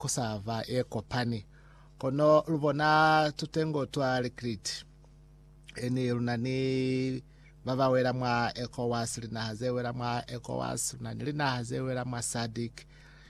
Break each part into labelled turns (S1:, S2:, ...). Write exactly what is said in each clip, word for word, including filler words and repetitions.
S1: kusava ekopani kono lubona tutengo twa recruit eni lunani baba wera mwa ECOWAS lina hazewera mwa ECOWAS lunani lina hazewera mwa SADC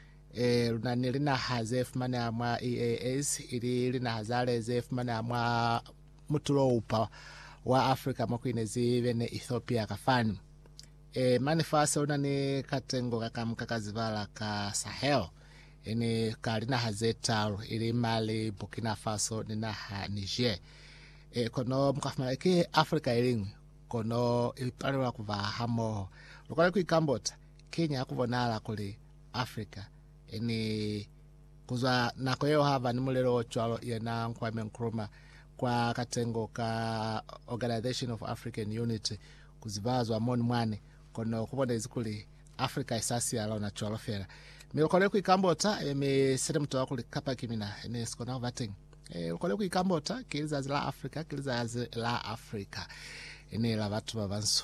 S1: e lunani lina hazef mana mwa E A S ili lina hazale zef mana mwa mutulo upa wa Afrika makwinezi bene Ethiopia kafani e manifesto lunani katengo kakamka kazivala ka Sahel eni kalina hazeta ili Mali, Burkina Faso nina ha Niger e kono mkafuma ke Afrika ilingi kono ipalwa kuva hamo lokale kuikambota Kenya kubonala kuli Africa eni kuzwa nakoyo hava ni mulero chwalo yena Kwame Nkrumah kwa katengo ka Organization of African Unity kuzibazwa moni mwane kono kubona izikuli Africa isasi ala na chwalo fera milokole kuikambota eme sere mtoa kuli kapa kimina ene skona vating e lokale kuikambota kiliza la Africa kiliza la Africa ene la watu babanso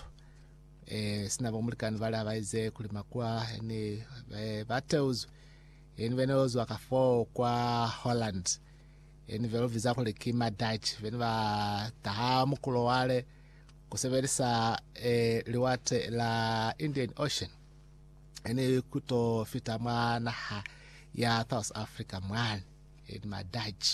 S1: eh sina bomulikani bali abaize kulima kwa ene bateuzu ene benozo akafo kwa Holland ene velo visa kule kima Dutch bene ba tahamu kulo wale kuseverisa eh liwate la Indian Ocean ene kuto fitama na ha ya South Africa mwan ene ma Dutch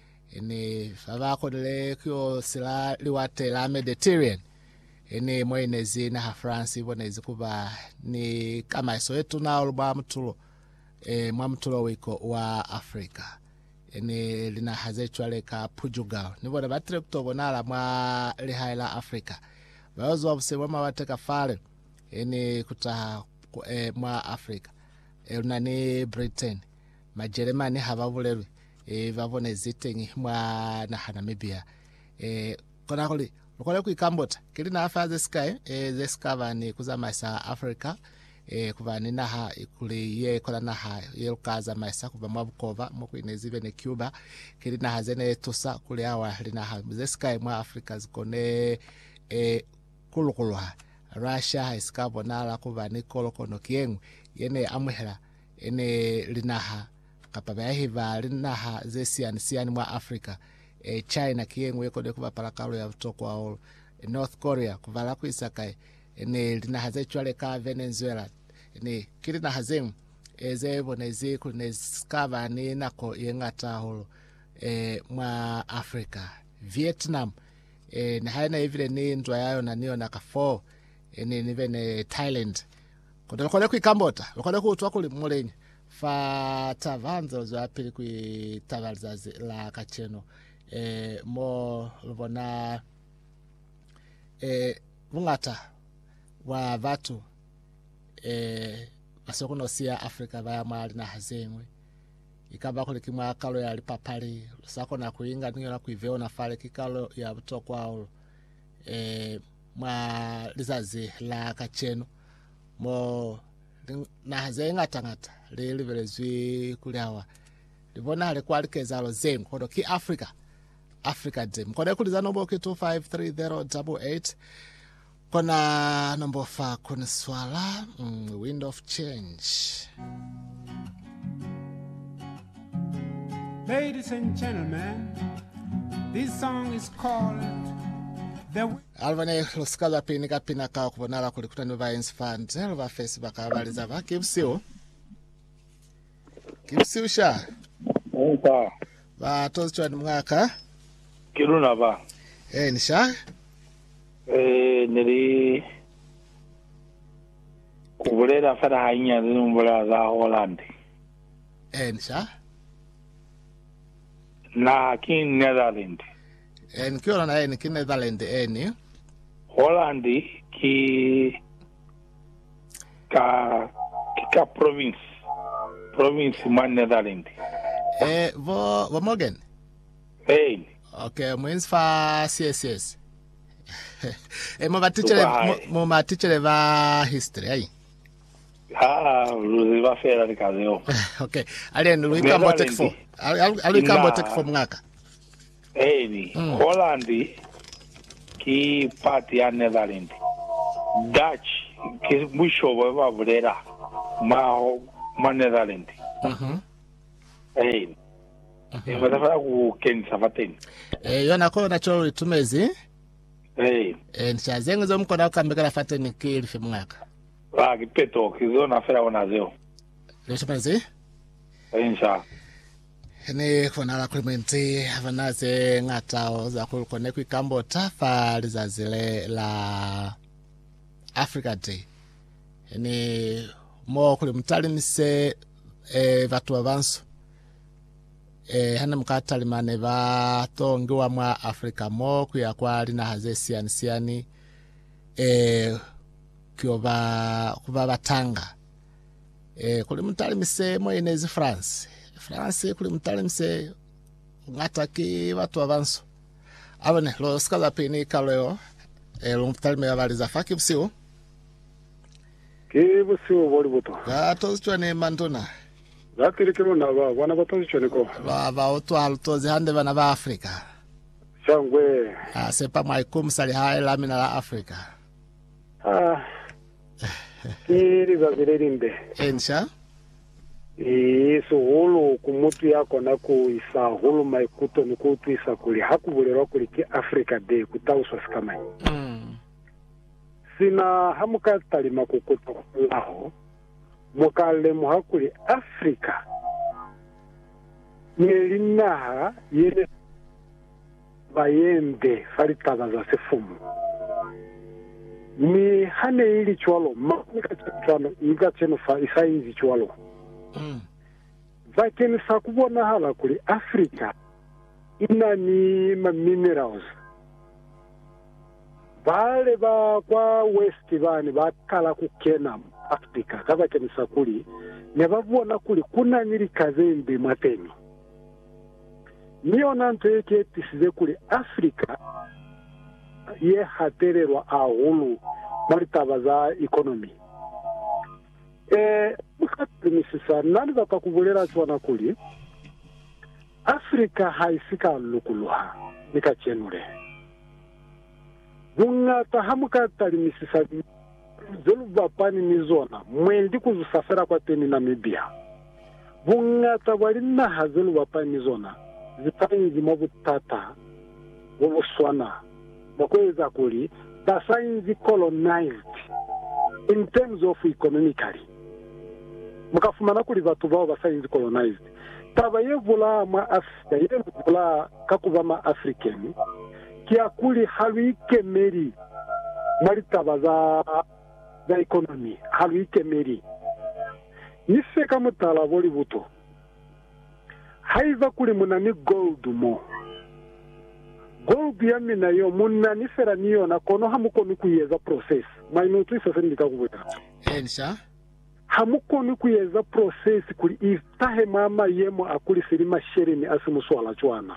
S1: ene fava kodele kyo sila liwate la Mediterranean ene mwenezi na ha France ibonezi kuba ni kama iso yetu na olba mtulo e mwa mtulo wiko wa Africa ene lina hazechwale ka Portugal nibona batre kutobonala mwa lihaila Africa bayozo wabusebwa mawateka fale ene kuta e, mwa Africa e unani Britain majeremani hababulelwe e vavone zitengi mwa na Namibia e kona kuli lokole kuikambota kili na afa ze sky e ze skava ni kuzamasa Africa e kuvani na ha kuli ye kola na ha ye kaza maisa kuva mabukova mokwinezi bene Cuba kili na hazene tusa kuli awa lina ha ze sky mwa Africa zikone e kulukulwa Russia iskabo nala kuvani kolokono kiengu yene amhela ene linaha kapaba hiva linaha ze sian sian mwa Africa e China kiengu yeko de kuba parakalo ya mtoko wa e North Korea kuvala kuisaka ene linaha ze chwale ka Venezuela ene kili na hazemu eze bonezi kuneskava ni nako yengata holo e mwa Africa Vietnam e na haina hivile ni ndwa yayo na niyo nakafo ene nivene Thailand kodo lokole kuikambota lokole kutwa kuli mulenye fa tavanzo zo apili kui tavalza la kacheno e mo lubona e mungata wa vatu e asokunosia Africa vaya mali na hazengwe ikaba kuli kimwa kalo ya lipapali sako na kuinga niyo na kuiveo na fale kikalo ya mtoko wao e mwa lizazi la kacheno mo na hazenga tangata leli velezwi kuliawa libona ale kwalikeza lo zengo kodo ki Africa Africa dem kodo kuliza nombo ki two five three zero eight eight kona nombo fa kuna swala mm, wind of change.
S2: Ladies and gentlemen, this song is called The
S1: Alvane loskaza pinika pinaka kubonala kulikuta ni Vines Fund elva Facebook abaliza ba kibsiu kibsiu sha
S3: Nta
S1: ba tozo ni mwaka
S3: kiruna ba
S1: eh nisha
S3: eh niri kubulera fara hanya zinumbula za Holland
S1: eh nisha
S3: na kin Netherlands
S1: en kiona na en kin Netherlands en
S3: Holland ki ka ka province province man Netherlands
S1: eh vo vo Morgan
S3: hey
S1: okay mwins fa C S S eh mo batichele mo batichele va history ai
S3: ah lo va fera de kazeo
S1: okay alien luika mbotek fo alika mbotek fo mwaka
S3: hey ni Holland ki party ya Netherlands Dutch ki mwisho wa bulera ma ma Netherlands
S1: mhm
S3: eh eh batafuna kukenisa vateni
S1: eh yona khona cho itumezi
S3: eh
S1: eh nchazenga zomkona ukambekela fateni kilife mwaka
S3: la kipeto kizona fera onazeo
S1: leshamanzi
S3: insha
S1: ni khona la Clementi avanaze ngatao za kulukone kwikambo tafa lizazile la Africa Day ni mo kuli mutalinise eh vatu avanso eh hana mukatalimane va tongiwa mwa Africa mo kuya kwali na haze siani siani eh kyoba kuba batanga eh kuli mutalimise mo inezi France France kuli mutalimise ngataki vatu avanso abone lo skaza pini kaleo eh lo mutalime yavaliza faki busiwo
S4: ke busiwo boli buto
S1: gato chone mantona
S4: zakiri kimo na ba wana bato chone ko
S1: ba ba otwalo tozi hande bana ba Africa
S4: shangwe
S1: ah sepa maikum sali hai lamina la Africa
S4: ah kiri za zilinde
S1: ensha
S4: iso holo kumutu yako na ku isa holo maikuto ni kutu isa kuli hakubulero kuli ki Africa Day kutauswa sikamani
S1: mm
S4: sina hamuka talima kukuto laho mukale muhakuli Africa ngelinaha yene bayende faritaba za sefumu ni hane ili chwalo manika chano iga cheno fa isaizi chwalo
S1: mm
S4: vakeni sakubona hala kuli Africa ina ni ma minerals vale ba kwa west bani bakala kukena Africa kaba keni sakuli ne babona kuli kuna nyiri kazembe mateni niyo nanto yake tisize kuli Africa ye hatererwa ahulu maritaba za economy eh mukatimisisa nani bakakubulera tswana kuli Africa haisika lukuluha nikachenure bunga tahamuka talimisisa zelu bapani nizona mwendi kuzusafira kwa teni Namibia bunga tabalina hazelu bapani nizona zitanzi mabutata wobuswana bakweza kuli the signs colonized in terms of economically mukafumana kuli batu bao ba signs colonized taba yevula ma Africa yevula kakuba ma African kia kuli haluike meri maritaba za za economy haluike meri nifeka mutala boli buto haiva kuli munani gold mo gold yami na yo munani fera niyo na kono hamuko nikuyeza process mainutu isa sendika kubuta
S1: ensha
S4: hamuko nikuyeza process kuli iftahe mama yemo akuli silima sherini asimuswala chwana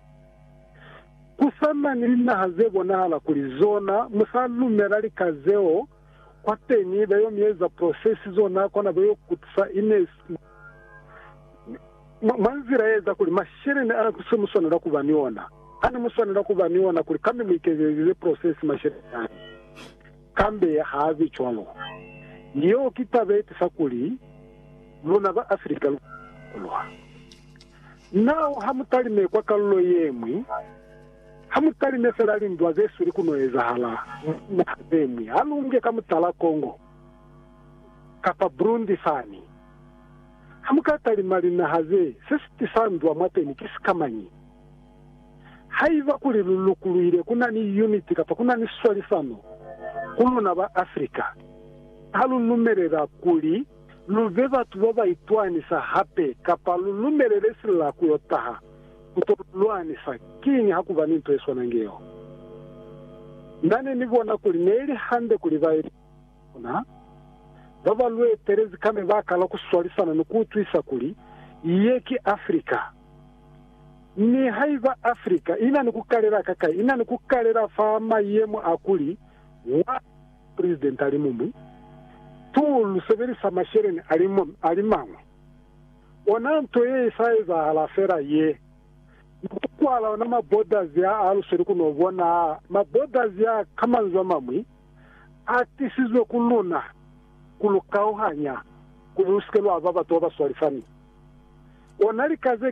S4: kusama nilina hazebo na hala kuli zona musalu merali kazeo kwa teni bayo mieza process zona kwa na bayo kutsa ines manzira yeza kuli masherini asimuswala kubaniona ana muswana kubaniona kuli kambe mikeze process masherini kambe ya havi chwalo niyo kitabe tisakuli luna ba Africa lwa nao hamutali me kwa kallo yemwi hamutali me ferali ndwa zesu likunoeza hala na zemwi alunge kamutala Kongo kapa Burundi fani hamukatali mali na haze sesti sandwa mateni kisikamanyi haiva kuli lulukuluire kuna ni unity kapa kuna ni swali sano kuluna ba Africa halu numerera kuli luveva tuwaba itwani sa hape kapa lumerere sila kuyotaha kutoluani sa kini hakuva ninto eswa nangeo ndane nivona kuli neili hande kuli vairi kuna baba lue terezi kame vaka la kuswali sana nukutu isa kuli yeki Africa ni haiva Africa ina nikukalera kaka ina nikukalera fama yemu akuli wa president alimumu tu luseveri samashereni alimon alimamwe onanto ye saiza ala fera ye kwala na mabodas ya aluseri kunovona mabodas ya kama nzamamwi atisizwe kuluna kulukauhanya kuluskelo ababa toba swalifani onali kaze